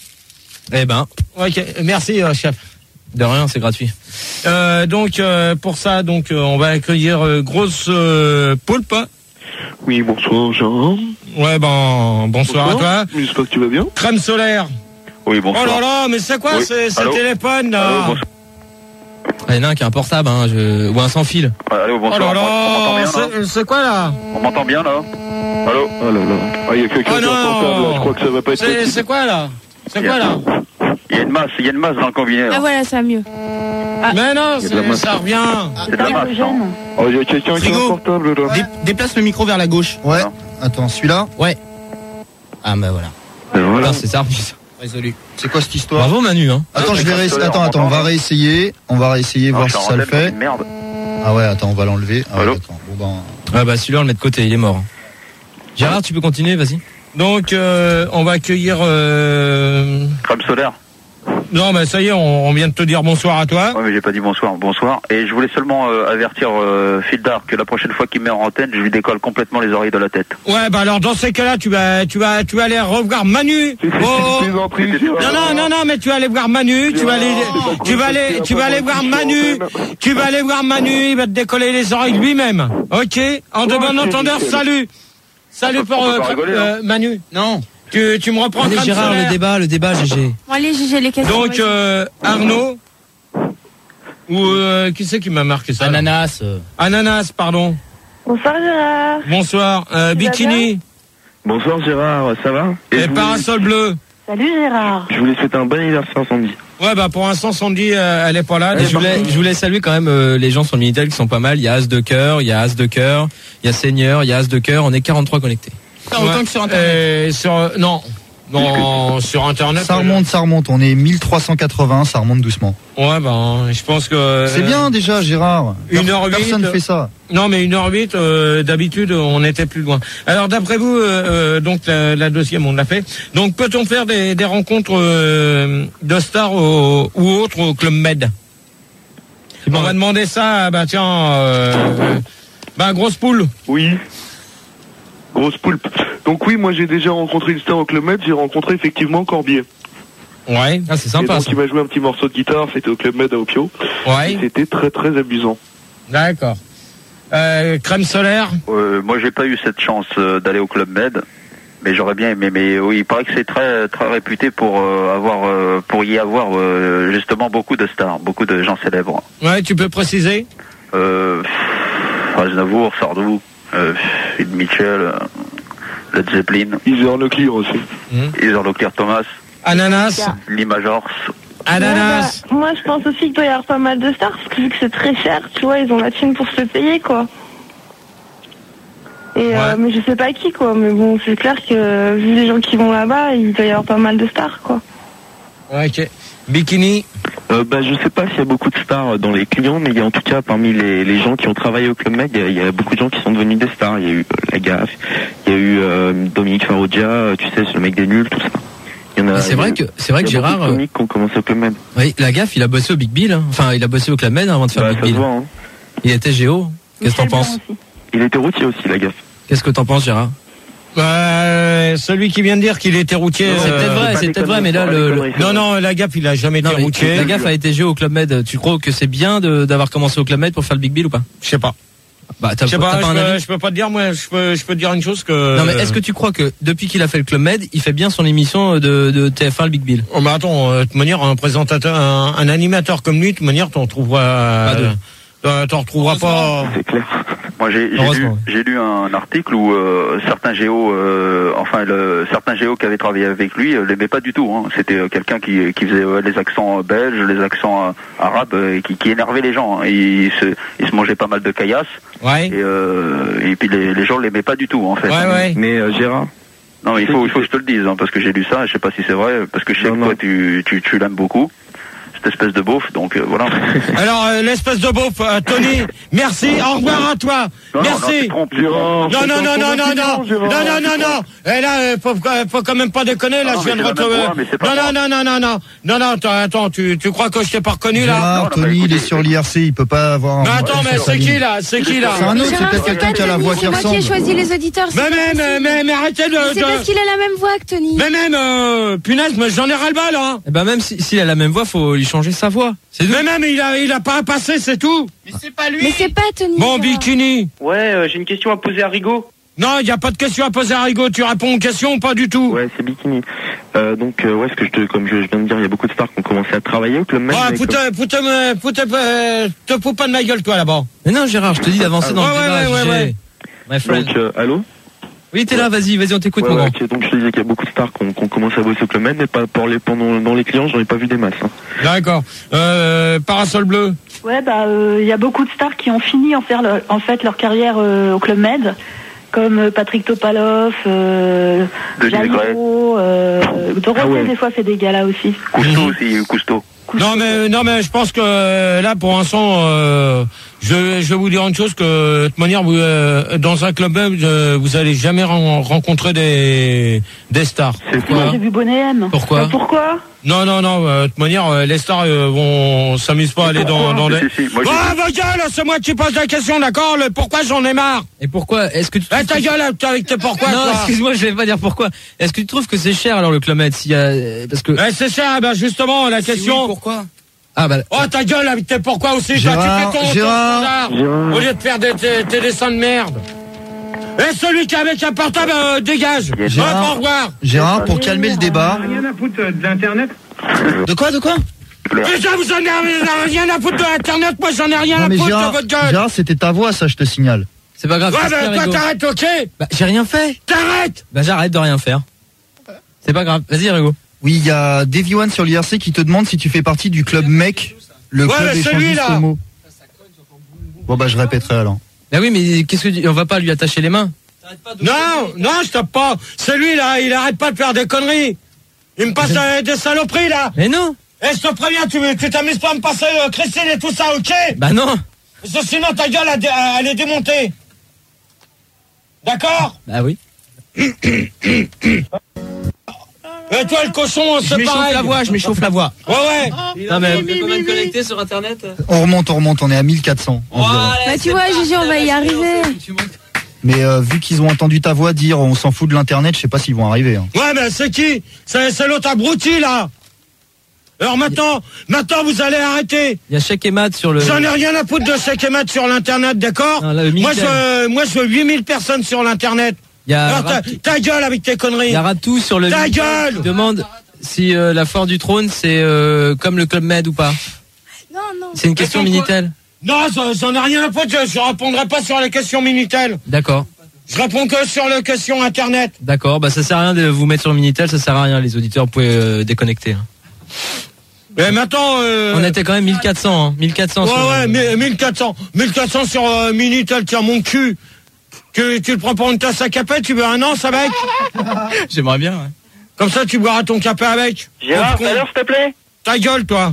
Eh ben, Ok, merci euh, chef. de rien, c'est gratuit. Euh, donc euh, pour ça, donc euh, on va accueillir euh, Grosse euh, Poulpe. Oui, bonsoir, Jean. Ouais, ben bonsoir, à toi. J'espère que tu vas bien. Crème solaire. Oui, bonsoir. Oh là là, mais c'est quoi Oui. ce ce Allô téléphone là? Allô, bonsoir. Ah, il y en a un qui a un portable, hein, je... ou un sans fil. Ouais, allô, Oh bonsoir. là On m'entend là, bien, là c'est- c'est quoi là? On m'entend bien, là Allô Oh là là. Ah, il y a quelqu'un Oh qui a un portable, là. Je crois que ça va pas être C'est possible. c'est quoi là? C'est quoi là? Il y a une masse, il y a une masse dans le combiné, Ah là. voilà, ça va mieux. Mais non, Il y a de la c'est- masse. ça revient. C'est de la masse, non Oh, il y a quelqu'un qui a un Frigo. portable, là. Dé- déplace le micro vers la gauche. Ouais. Attends, celui-là. Ouais. Ah bah voilà. Ben voilà. Putain, c'est ça. Résolu. C'est quoi cette histoire? Bravo Manu, hein. Attends, je vais Crème réessayer. solaire, Attends, on attends, on m'entend, va là réessayer. On va réessayer, Non, voir je si suis en ça le antenne, fait. c'est une Merde. Ah ouais, attends, on va l'enlever. Ah ouais, Allô d'accord. Bon ben. Ah bah celui-là on le met de côté, il est mort. Gérard, tu peux continuer, vas-y. Donc euh, on va accueillir. Euh... Crème solaire. Non, mais ça y est, on, on vient de te dire bonsoir à toi. Ouais, mais j'ai pas dit bonsoir. Bonsoir. Et je voulais seulement euh, avertir euh, Fildar que la prochaine fois qu'il me met en antenne, je lui décolle complètement les oreilles de la tête. Ouais, bah alors dans ces cas-là, tu vas, tu vas, tu vas aller revoir Manu. C'est- c'est- Oh, oh. c'est des entrées, Gérard. Non, non, non, non, mais tu vas aller voir Manu, tu vas aller, tu vas aller, tu vas aller voir Manu, tu vas aller voir Manu, il va te décoller les oreilles lui-même. Ok? En de Ouais, bon c'est entendeur, nickel. salut. Salut On pour peut euh, pas rigoler, euh, Manu. Non. Tu, tu me reprends Allez Crème Gérard, solaire. le débat, le débat, G G. Bon, allez, Gigi, les questions. Donc vas-y. euh, Arnaud ou euh, qui c'est qui m'a marqué ça? là Ananas. euh. Ananas, pardon. Bonsoir Gérard. Bonsoir. Euh, Tu vas Bikini Bonsoir, Gérard. Ça va? et, je, voulais, parasol bleu. Salut Gérard. je voulais souhaiter un bon anniversaire, Sandy. Ouais, bah pour l'instant, Sandy, euh, elle est pas là. Et je voulais, je voulais saluer quand même euh, les gens sur le Minitel qui sont pas mal. Il y a As de cœur, il y a As de cœur, il y a Seigneur, il y a As de cœur. On est quarante-trois connectés. Pas autant Ouais. que sur Internet. Euh, sur, non. Non, sur Internet. Ça euh, remonte, ça remonte. On est mille trois cent quatre-vingts, ça remonte doucement. Ouais, ben, je pense que. C'est bien déjà, Gérard. Une heure huit. Personne fait ça. Non, mais une heure huit, euh, d'habitude, on était plus loin. Alors, d'après vous, euh, euh, donc la, la deuxième, on l'a fait. Donc, peut-on faire des, des rencontres euh, de stars au- ou autres au Club Med? On va demander ça, bah tiens, euh, bah grosse poule. Oui. Grosse poulpe. Donc oui, moi j'ai déjà rencontré une star au Club Med, j'ai rencontré effectivement Corbier. Ouais. Ah, c'est Et sympa donc ça. il m'a joué un petit morceau de guitare, c'était au Club Med à Opio. Ouais. Et c'était très très amusant. D'accord. Euh, crème solaire. Euh, moi, j'ai pas eu cette chance euh, d'aller au Club Med, mais j'aurais bien aimé. Mais oui, il paraît que c'est très très réputé pour euh, avoir, euh, pour y avoir euh, justement beaucoup de stars, beaucoup de gens célèbres. Ouais, tu peux préciser? Euh, Aznavour, Sardou, euh, Ed Mitchell, euh, Led Zeppelin, Heather Locklear aussi. Heather Locklear Thomas, Ananas. Lee Majors. Ananas. Ouais, bah, moi je pense aussi qu'il doit y avoir pas mal de stars parce que vu que c'est très cher, tu vois, ils ont la thune pour se payer quoi. Et euh, Ouais. mais je sais pas qui quoi, mais bon c'est clair que vu les gens qui vont là-bas, il doit y avoir pas mal de stars quoi. Ouais, ok. Bikini. Euh, bah, je sais pas s'il y a beaucoup de stars dans les clients, mais il y a en tout cas parmi les, les gens qui ont travaillé au Club Med, il y, a, il y a beaucoup de gens qui sont devenus des stars. Il y a eu euh, La Gaffe, il y a eu euh, Dominique Farrugia, euh, tu sais, c'est le mec des nuls, tout ça. Il y en a, Mais c'est vrai que c'est vrai que il y a beaucoup Gérard. de euh, comiques qui ont commencé au Club Med. Oui, la gaffe, il a bossé au Big Bill. hein. Enfin, il a bossé au Club Med avant de faire Bah, Big ça se Bill. voit, hein. Il était Géo. Qu'est-ce que t'en Michel Blanc penses? aussi. Il était routier aussi, La Gaffe. Qu'est-ce que t'en penses, Gérard? Euh, celui qui vient de dire qu'il était routier. C'est euh, peut-être vrai, pas c'est des peut-être vrai, mais là, conneries, le, pas des le- conneries. Non, non, la gaffe, il a jamais non, été mais routier. la gaffe a été Géo au Club Med. Tu crois que c'est bien de- d'avoir commencé au Club Med pour faire le Big Bill ou pas? Je sais pas. Bah, t'as, je sais t'as pas, pas un je, avis peux, je peux pas te dire, moi, je peux, je peux te dire une chose que. Non mais est-ce que tu crois que depuis qu'il a fait le Club Med, il fait bien son émission de, de T F un, le Big Bill? Oh, mais attends, euh, de toute manière, un présentateur, un, un animateur comme lui, de toute manière, t'en retrouveras. Pas deux. Euh, t'en retrouveras pas. C'est clair. Moi, j'ai, j'ai, lu, j'ai lu un article où euh, certains géos, euh, enfin, le, certains géos qui avaient travaillé avec lui, euh, l'aimaient pas du tout. Hein. C'était euh, quelqu'un qui, qui faisait euh, les accents belges, les accents euh, arabes, euh, et qui, qui énervait les gens. Hein. Et il se, il se mangeait pas mal de caillasse. Ouais. Et, euh, et puis les, les gens l'aimaient pas du tout, en fait. Ouais, ouais. Mais euh, Gérard. Non, il faut, il faut que je te le dise, hein, parce que j'ai lu ça. Et je sais pas si c'est vrai, parce que je sais non, que non. toi, tu, tu, tu l'aimes beaucoup. Espèce de beauf, donc euh, voilà. Alors euh, l'espèce de beauf, euh, Tony, merci, au revoir à toi, non, merci. Non, non, non, non, non, non, non, non, non, non, non, non. Et là, euh, faut, faut quand même pas déconner. Là, non, je viens de retrouver. Non, non, non, non, non, non, non, non, attends, attends, tu, tu crois que je t'ai pas reconnu là? Gérard, Tony, il est sur l'I R C, il peut pas avoir. Mais attends, mais c'est qui là? C'est qui là? C'est un autre, c'est peut-être quelqu'un qui a la voix qui ressemble. C'est moi qui ai choisi les auditeurs. Mais mais mais mais arrêtez de. C'est parce qu'il a la même voix que Tony. Mais même, euh, punaise, mais j'en ai ras le bas là. Eh ben même s'il a la même voix, faut lui changer sa voix. Mais même il a, il a pas à passer, c'est tout. Mais c'est pas lui. Mais c'est pas Tony. Bon, Bikini. Ouais, euh, j'ai une question à poser à Rigaud. Non, il y a pas de question à poser à Rigaud. Tu réponds aux questions ou pas du tout? Ouais, c'est Bikini. Euh, donc, euh, ouais, ce que je te, comme je viens de dire, il y a beaucoup de stars qui ont commencé à travailler au Club Med. Ouais, foute, foute, foute, euh, te fous pas de ma gueule, toi, là-bas. Mais non, Gérard, je te dis d'avancer ah, dans ouais, le débat. Ouais, ouais, ouais, My friend. Donc, euh, allô? Oui, t'es là, vas-y, vas-y, on t'écoute, ouais, mon ouais, grand. okay, donc je te disais qu'il y a beaucoup de stars qui ont, qui ont commencé à bosser au Club Med, mais pas pour les, pendant, dans les clients, j'en ai pas vu des masses. Hein. D'accord. Euh, Parasol bleu. Ouais, bah, il euh, y a beaucoup de stars qui ont fini en faire, le, en fait, leur carrière euh, au Club Med, comme Patrick Topalov, euh, Jallo, euh, Dorothée, ah ouais. Des fois, fait des galas aussi. Cousteau aussi, Cousteau. Non mais non mais je pense que là pour l'instant euh, je je vais vous dire une chose, que de toute manière vous euh, dans un club même euh, vous allez jamais ren- rencontrer des des stars. Moi j'ai vu Bonnet M. Pourquoi euh, Pourquoi Non non non euh, de toute manière euh, les stars euh, vont s'amusent pas à aller dans dans les. Si, si, moi, ah ma gueule, c'est moi qui pose la question, d'accord? Le pourquoi j'en ai marre. Et pourquoi est-ce que tu eh, ta gueule avec tes pourquoi? Non, excuse-moi, je vais pas dire pourquoi. Est-ce que tu trouves que c'est cher alors le Club Med s'il y a parce que eh, c'est cher, ben justement la question. Oui, pourquoi? Ah bah. Oh ta gueule avec tes pourquoi aussi, Gérard, toi tu fais ton, Gérard, ton Gérard. Au lieu de faire des, des, des dessins de merde. Et celui qui est avec un portable euh, dégage. Gérard, au revoir. Gérard, pour calmer le débat. Rien à foutre de l'internet. De quoi, de quoi? Déjà vous en avez rien à foutre de l'internet, moi j'en ai rien non, à foutre Gérard, de votre gueule. Gérard, c'était ta voix, ça je te signale. C'est pas grave. Ouais bah toi t'arrêtes, ok? Bah j'ai rien fait. T'arrêtes. Bah j'arrête de rien faire. C'est pas grave. Vas-y Rigo. Oui, il y a Davy One sur l'I R C qui te demande si tu fais partie du club mec. Le ouais, club échangiste homo. Bon bah je répéterai alors. Bah oui, mais qu'est-ce que on va pas lui attacher les mains? Non, non, je tape pas. Celui là, il arrête pas de faire des conneries. Il me passe euh, des saloperies là. Mais non. Eh, je te préviens, tu, tu t'amuses pas à me passer euh, Christine et tout ça, ok? Bah non. Parce que sinon ta gueule elle, elle est démontée. D'accord? Bah oui. Et toi le cochon, c'est pareil. Je m'échauffe la voix, je m'échauffe la voix. Ouais ouais. Non mais on peut quand même connecter sur internet. On remonte, on remonte, on est à mille quatre cents environ. Bah tu vois, Gigi, on va y arriver. Mais euh, vu qu'ils ont entendu ta voix dire on s'en fout de l'internet, je sais pas s'ils vont arriver. Hein. Ouais mais c'est qui? C'est, c'est l'autre abruti là. Alors maintenant, maintenant vous allez arrêter. Il y a Chèque et Mat sur le. J'en ai rien à foutre de Chèque et Mat sur l'internet, d'accord? Non, là, moi je, moi je veux huit mille personnes sur l'internet. Il y a alors, ta, ta gueule avec tes conneries. Il y a Ratou sur le. Ta gueule. Demande si euh, la Foire du Trône c'est euh, comme le Club Med ou pas. Non non. C'est une question Minitel. Non, j'en ai rien à foutre. Je, je répondrai pas sur les questions Minitel. D'accord. Je réponds que sur les questions internet. D'accord, bah ça sert à rien de vous mettre sur Minitel, ça sert à rien. Les auditeurs, vous pouvez euh, déconnecter. Hein. Mais maintenant, euh... on était quand même mille quatre cents, hein. mille quatre cents. Ouais sur... ouais, mille quatre cents, mille quatre cents sur euh, Minitel. Tiens mon cul. Tu, tu le prends pour une tasse à café, tu veux un an, ça avec? J'aimerais bien, ouais. Comme ça, tu boiras ton café avec. Gérard, tout à l'heure, s'il te plaît. Ta gueule, toi.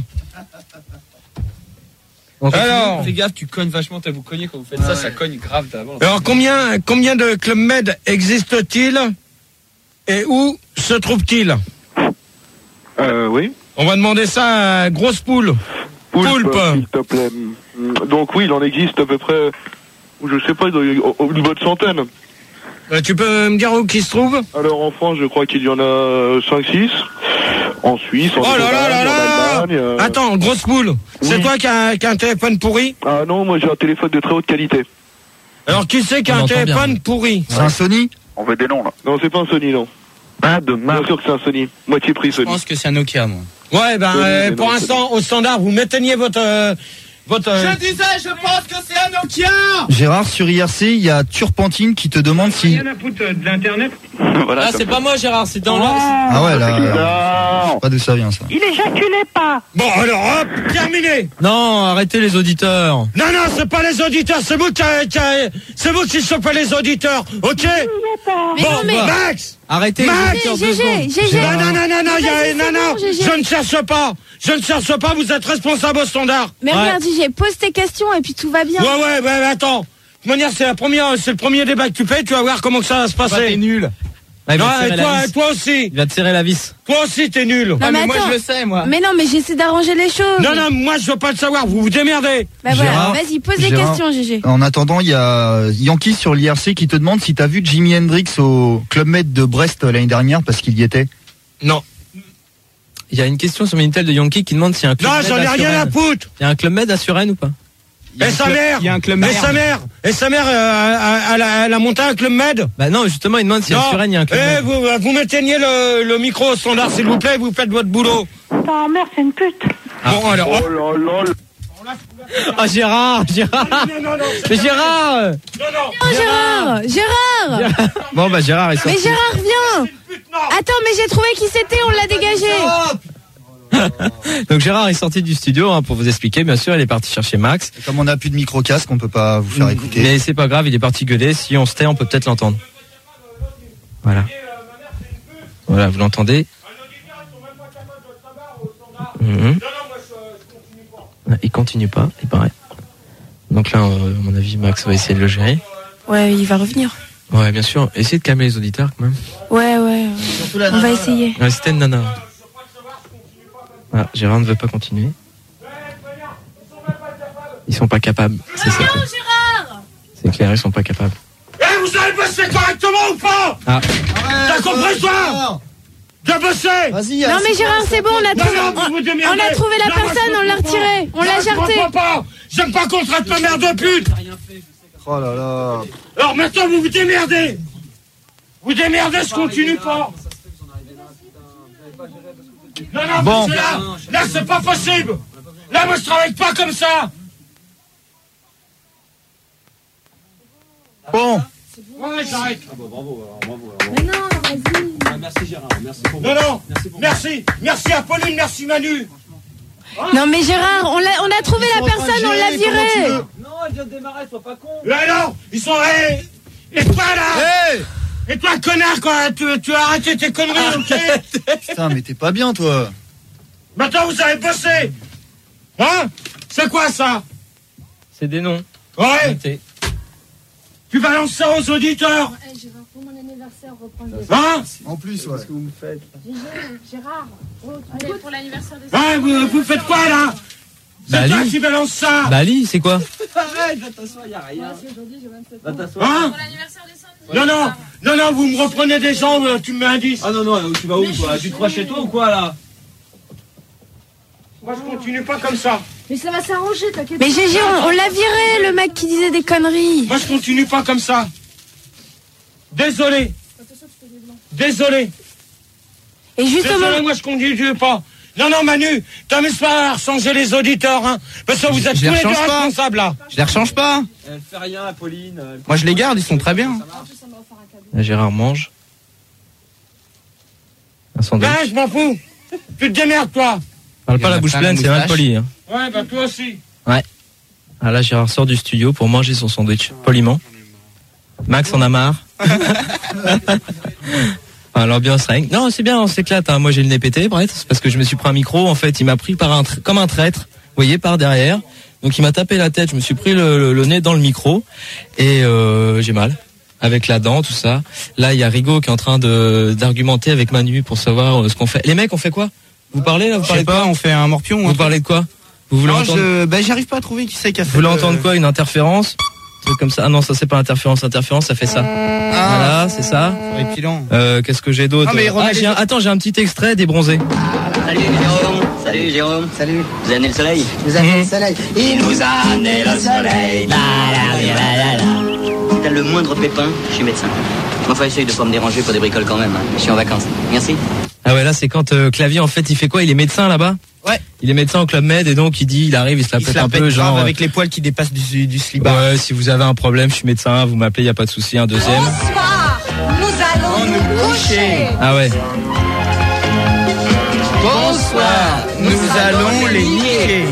Donc, alors, fais gaffe, tu cognes vachement, t'as vous cogné quand vous faites ouais. ça, ça cogne grave d'avant. Alors combien, combien de Club Med existe-t-il et où se trouve-t-il? Euh, oui. On va demander ça à Grosse Poule. Poulpe, Poulpe. s'il te plaît. Donc oui, il en existe à peu près, je sais pas, une bonne centaine. Euh, tu peux me dire où qui se trouve? Alors en France, je crois qu'il y en a cinq six. En Suisse, en oh là là là là en Allemagne. Euh... Attends, Grosse Poule, oui. C'est toi qui as, qui as un téléphone pourri? Ah non, moi j'ai un téléphone de très haute qualité. Alors qui c'est qui a On un entend téléphone bien. pourri? C'est un Sony? On veut des noms, là. Non, c'est pas un Sony, non. Pas de Bien marque. sûr que c'est un Sony. Moitié prix Je Sony. pense que c'est un Nokia, moi. Ouais, ben Oui, euh, mais pour non, l'instant, au standard, vous m'éteignez votre... euh, votre euh, disais, je pense que c'est un Nokia. Gérard, sur I R C, il y a Turpentine qui te demande si... Rien à foutre euh, de l'internet. Voilà, Ah, comme c'est ça. pas moi, Gérard, c'est dans le. Ah ouais, là, là, je sais pas d'où ça vient, ça. Il éjaculait pas. Bon, alors hop, terminé. Non, arrêtez les auditeurs. Non, non, c'est pas les auditeurs, c'est vous qui, qui c'est vous qui chopez les auditeurs, ok? Mais Bon, non, mais- Max, Arrêtez les Max, auditeurs. deux G G, secondes. G G. non, non, non, non, non, il y a- Vas-y, non, c'est non, bon, G G. je ne cherche pas, je ne cherche pas, vous êtes responsable au standard. Mais Ouais. regarde, G G, pose tes questions et puis tout va bien. Ouais, ouais, ouais, mais attends. De toute manière, c'est la première, c'est le premier débat que tu fais, tu vas voir comment que ça va se Bah, t'es passer. nul. Ah, il Non, va te serrer et la toi, vis. toi aussi, Il va te serrer la vis. toi aussi, t'es nul. Non, Ah, mais mais moi, attends. je le sais, moi. Mais non, mais j'essaie d'arranger les choses. Non, non, moi, je veux pas le savoir, vous vous démerdez. Bah voilà, Gérard, vas-y, pose des Gérard. questions, G G. En attendant, il y a Yankee sur l'I R C qui te demande si t'as vu Jimi Hendrix au Club Med de Brest l'année dernière parce qu'il y était. Non. Il y a une question sur Minitel de Yankee qui demande s'il y a un club Non, med j'en ai à rien à Suresnes. foutre. Il y a un club med à Suresnes ou pas? Il y a Et un sa club- mère Il y a un club Et merde. sa mère Et sa mère, euh, elle, a, elle a monté un club med. Bah non, justement, il demande si à Non. Suresnes il y a un club Eh, med. vous, vous m'éteignez le, le micro au standard, s'il vous plaît, vous faites votre boulot. Ta mère, c'est une pute. Bon, alors, hop. Oh là là. Ah, Gérard, Gérard. Non, non, non, c'est Mais pas Gérard. vrai. Non, non. Non, Gérard, Gérard. Bon, bah Gérard est Mais sorti. Gérard, viens. Non. Attends, mais j'ai trouvé qui c'était, on l'a dégagé. Donc Gérard est sorti du studio hein, pour vous expliquer. Bien sûr, il est parti chercher Max. Et comme on n'a plus de micro-casque, on peut pas vous faire écouter. Mais c'est pas grave, il est parti gueuler. Si on se tait, on peut peut-être l'entendre. Voilà. Voilà, vous l'entendez. Mhm. Il continue pas, il paraît. Donc là, euh, à mon avis, Max va essayer de le gérer. Ouais, il va revenir. Ouais, bien sûr. Essayez de calmer les auditeurs quand même. Ouais, ouais, ouais. On va essayer. Ouais, c'était une nana. Ah, Gérard ne veut pas continuer. Ils sont pas capables. C'est ça. Gérard. C'est clair, ils sont pas capables. Eh, vous avez bossé correctement ou pas? Ah. T'as compris ça? T'as bossé? Vas-y, Non, mais Gérard, c'est bon, on a Non, trouvé, non, vous vous on, démerdez. on a trouvé la Non, moi, personne, je on l'a comprends retiré, on pas. l'a Non, je jarté. comprends pas. J'aime pas qu'on traite ma mère de pute. Oh là là. Alors maintenant, vous vous démerdez. Vous démerdez, je continue pas. Non, non, Bon. parce que là, là, c'est pas possible. Là, moi, je travaille pas comme ça. Bon. Ouais, j'arrête. Mais non, vas-y. Merci Gérard, merci pour Non, non, merci. Merci à Pauline, merci Manu. Non, mais Gérard, on, l'a, on a trouvé la personne, on l'a viré. Non, elle vient de démarrer, sois pas con. Et alors, ils sont... Hey, et toi, là Hey. Et toi, connard, quoi, tu, tu as arrêté tes conneries, ok? Putain, mais t'es pas bien, toi. Maintenant, vous avez bossé. Hein? C'est quoi, ça? C'est des noms. Ouais. Notez. Tu balances ça aux auditeurs. Gérard, pour mon anniversaire, reprends le Hein? En plus, ouais. Gérard, allez, pour l'anniversaire des Ouais, vous, vous faites quoi, là? C'est Bah, toi Ali. qui balance ça. Bah Ali, c'est quoi? Arrête, va t'asseoir, y'a rien. Va t'asseoir. Hein? Non, non, non, non, vous me reprenez des gens, euh, tu me mets un dix. Ah non, non, tu vas où toi? Tu te crois chez toi ou quoi là? Moi, je continue pas comme ça. Mais ça va s'arranger, t'inquiète. Mais G G, on, on l'a viré, le mec qui disait des conneries. Moi, je continue pas comme ça. Désolé. Désolé. Et justement, Désolé, moi, je continue pas. Non, non, Manu, t'amuses pas à changer les auditeurs, hein. Parce que vous êtes Je tous les les deux rechange pas. responsables, là. Je les rechange pas. Elle fait rien, Pauline. elle- Moi, je les garde, ils sont très bien. Là, Gérard mange. Un sandwich. Ben, je m'en fous. Tu te démerdes, toi. Parle Il y pas en la a bouche plein pleine, de c'est mal moustaches. poli. Hein. Ouais, bah, toi aussi. Ah là, Gérard sort du studio pour manger son sandwich, poliment. Max en a marre. Enfin, l'ambiance règne. Non, c'est bien, on s'éclate. Hein. Moi, j'ai le nez pété, bref, c'est parce que je me suis pris un micro. En fait, il m'a pris par un tra- comme un traître, vous voyez, par derrière. Donc, il m'a tapé la tête. Je me suis pris le, le- le nez dans le micro et euh, j'ai mal avec la dent, tout ça. Là, il y a Rigaud qui est en train de d'argumenter avec Manu pour savoir euh, ce qu'on fait. Les mecs, on fait quoi? Vous parlez là? Vous Je parlez sais de quoi? pas, on fait un morpion. Vous parlez de quoi? Vous voulez Non, entendre? je... bah, j'arrive pas à trouver qui c'est qui a fait. Vous voulez le- entendre quoi? Une interférence? Un truc comme ça? Ah non, ça c'est pas interférence. Interférence, ça fait ça. Voilà, c'est ça. Épilant. Euh, qu'est-ce que j'ai d'autre? Non, mais remets Ah, j'ai les- un- Attends, j'ai un petit extrait des bronzés. Salut Jérôme, salut Jérôme. Salut. Vous avez amené le soleil. Vous avez amené le soleil. Il nous a amené le soleil. La, la, la, la, la. t'as le moindre pépin, je suis médecin. Enfin, essaye de pas me déranger pour des bricoles quand même. Hein. Je suis en vacances. Merci. Ah ouais, là c'est quand euh, Clavier en fait il fait quoi? Il est médecin là-bas? Ouais. Il est médecin au Club Med et donc il dit, il arrive, il se la Il pète se la un pète peu, grave genre. avec les poils qui dépassent du, du slibard. Ouais, si vous avez un problème, je suis médecin, vous m'appelez, y a pas de souci, un deuxième. Bonsoir, nous allons nous coucher. Ah ouais. Bonsoir, nous allons les niquer.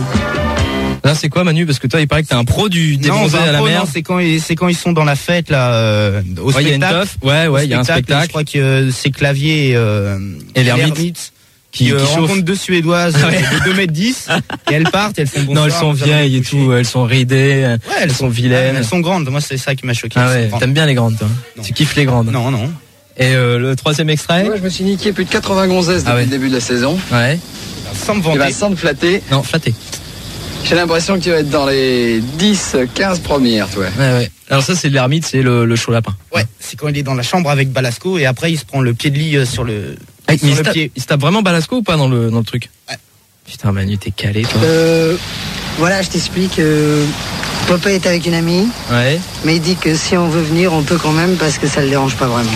Là c'est quoi Manu? Parce que toi il paraît que t'es un pro du débronzé non, à la pro, mer. non, c'est quand ils, c'est quand ils sont dans la fête là, euh, au ouais, spectacle. Y a une teuf. Ouais, ouais, il y a un spectacle. Je crois que euh, c'est Clavier et, euh, et l'ermite qui, qui, euh, qui rencontrent deux Suédoises ah ouais. de deux mètres dix et elles partent, elles font bonsoir. Non, elles sont vieilles et tout, elles sont ridées, ouais, elles, elles sont vilaines. Elles sont grandes, moi c'est ça qui m'a choqué. Ah ouais, t'aimes bien les grandes toi? Non. Tu kiffes les grandes? Non, non. Et euh, le troisième extrait? Moi je me suis niqué plus de quatre-vingts gonzesses depuis ah ouais. le début de la saison. Ouais. Sans me vanter. Et bah, sans te flatter. Non, flatter. J'ai l'impression que tu vas être dans les dix, quinze premières, toi. Ouais, ouais. Alors ça, c'est l'ermite, c'est le, le chaud lapin. Ouais, c'est quand il est dans la chambre avec Balasco et après il se prend le pied de lit sur le, ah, sur il, le se tape, pied. Il se tape vraiment Balasco ou pas dans le, dans le truc? Ouais. Putain, Manu, t'es calé, toi. Euh, voilà, je t'explique. Euh, Papa est avec une amie. Ouais. Mais il dit que si on veut venir, on peut quand même parce que ça le dérange pas vraiment.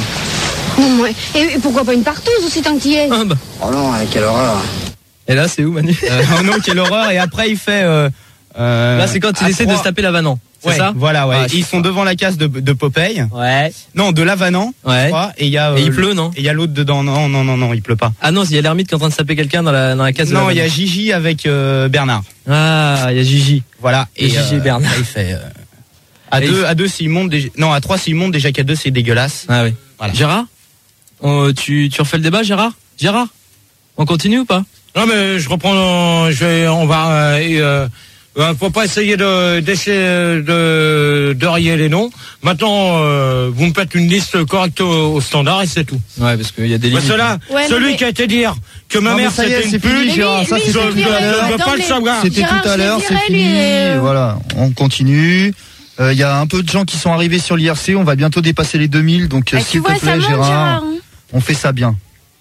Oh, ouais. Et pourquoi pas une partouze aussi tant que t'y es? Ah, bah. Oh non, quelle horreur. Et là, c'est où, Manu? euh, Oh non, quelle horreur. Et après, il fait... Euh, euh, là, c'est quand il essaie trois... de se taper Lavanant. C'est ouais, ça? Voilà, ouais. Ah, ils sont devant la case de, de Popeye. Ouais. Non, de Lavanant. Ouais. Je crois, et il y a. Euh, et il pleut, non? Et il y a l'autre dedans. Non, non, non, non, il pleut pas. Ah non, il y a l'ermite qui est en train de taper quelqu'un dans la, dans la case. Non, il y a Gigi avec euh, Bernard. Ah, il y a Gigi. Voilà. Et, et Gigi euh, et Bernard. Là, il fait. Euh, à et deux, il... à deux, s'il monte déjà. Non, à trois, s'il monte déjà qu'à deux, c'est dégueulasse. Ah oui. Voilà. Gérard, on, tu, tu refais le débat, Gérard? Gérard, on continue ou pas? Non, mais je reprends. Je vais, on va. Euh, euh, faut pas essayer de d'essayer de, de rayer les noms. Maintenant, euh, vous me faites une liste correcte au, au standard et c'est tout. Ouais, parce qu'il y a des limites. Cela, ouais, celui mais... qui a été dire que ma non, mère c'était une pute, ça c'est fini. Je ne veux pas le savoir. C'était tout à l'heure, c'est fini. Euh... Voilà, on continue. Il euh, y a un peu de gens qui sont arrivés sur l'I R C. On va bientôt dépasser les deux mille. Donc, bah, s'il te plaît, Gérard, Gérard, on fait ça bien.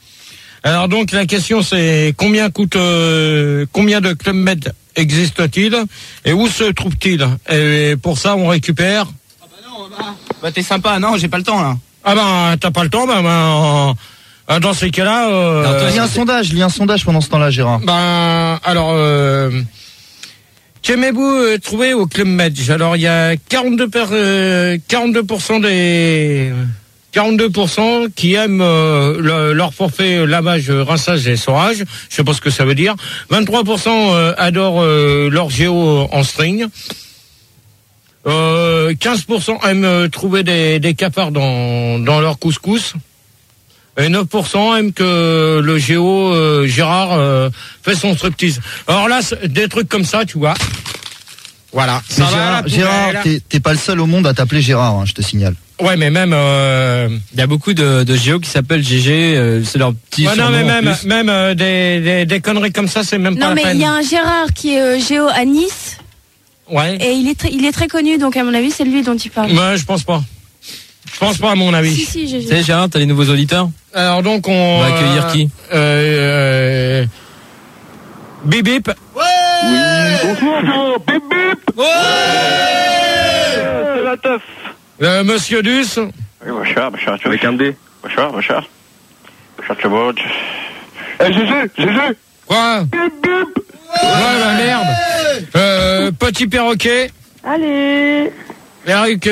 Alors donc la question c'est combien coûte euh, combien de Club Med existe-t-il et où se trouve-t-il? Et pour ça on récupère. Ah bah non, bah, bah t'es sympa, non j'ai pas le temps là. Ah bah t'as pas le temps, bah, bah euh, dans ces cas-là. Euh, alors, toi, lis un sondage, lis un sondage pendant ce temps-là, Gérard. Ben alors euh, qu'aimez-vous euh, trouver au Club Med? Alors il y a quarante-deux per, euh, quarante-deux pour cent des quarante-deux pour cent qui aiment euh, le, leur forfait lavage, rinçage et essorage. Je sais pas ce que ça veut dire. vingt-trois pour cent euh, adorent euh, leur géo en string. Euh, quinze pour cent aiment euh, trouver des, des cafards dans, dans leur couscous. Et neuf pour cent aiment que le géo euh, Gérard euh, fait son striptease. Alors là, des trucs comme ça, tu vois. Voilà. Mais Gérard, Gérard t'es, t'es pas le seul au monde à t'appeler Gérard, hein, je te signale. Ouais, mais même euh... il y a beaucoup de, de géos qui s'appellent G G, euh, c'est leur petit. Ouais, non, mais même, même euh, des, des, des conneries comme ça, c'est même non, pas la peine. Non, mais il y a un Gérard qui est euh, géo à Nice. Ouais. Et il est très, il est très connu, donc à mon avis, c'est lui dont tu parles. Ouais, je pense pas. Je pense pas à mon avis. Si, si, G G. Tu sais, Gérard, t'as les nouveaux auditeurs. Alors donc on, on va accueillir euh, qui euh, euh, Bip Bip. Ouais. Oui. Bonsoir, Bip Bip. Ouais. C'est la teuf. Euh, Monsieur Duss. Oui, bonsoir, bonsoir. Avec un D. Bonsoir, bonsoir. Bonsoir tout le monde. Eh, G G, G G. Quoi? Bip Bip. Ouais, la merde. Euh, petit perroquet. Allez. Eric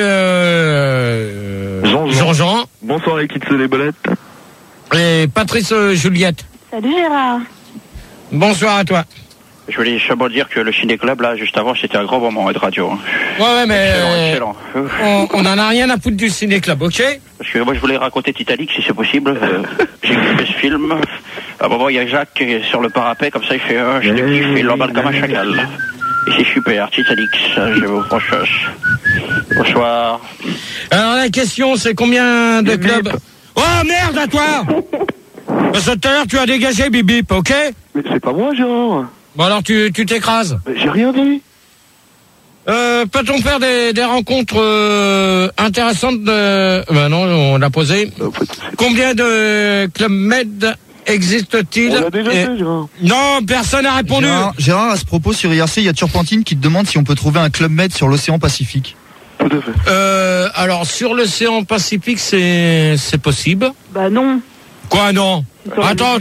euh, Jean-Jean. Jean-Jean. Bonsoir les kids les bolettes. Et Patrice euh, Juliette. Salut Gérard. Bonsoir à toi. Je voulais seulement dire que le ciné-club, là, juste avant, c'était un grand moment de radio. Hein. Ouais, ouais, mais excellent, euh, excellent. On, on en a rien à foutre du ciné-club, ok? Parce que moi, je voulais raconter Titanic, si c'est possible. Euh, j'ai fait ce film. À un moment, il y a Jacques qui est sur le parapet, comme ça, il fait euh, « Je te kiffe », il l'emballe comme un chacal. Et c'est super, Titanic, ça, je vous franchement. Bonsoir. Alors, la question, c'est combien de clubs... Oh, merde, à toi! Parce que tout à l'heure, tu as dégagé, Bip Bip, ok? Mais c'est pas moi, Jean. Bon, alors, tu, tu t'écrases. Mais j'ai rien dit. Euh, peut-on faire des, des rencontres euh, intéressantes de... Ben non, on l'a posé. En fait, combien de Club Med existe-t-il? On l'a déjà Et... fait, Gérard. Non, personne n'a répondu. Gérard, Gérard, à ce propos, sur I R C, il y a Turpentine qui te demande si on peut trouver un Club Med sur l'océan Pacifique. Tout à fait. Euh, alors, sur l'océan Pacifique, c'est c'est possible. Bah non. Quoi, non? Attends.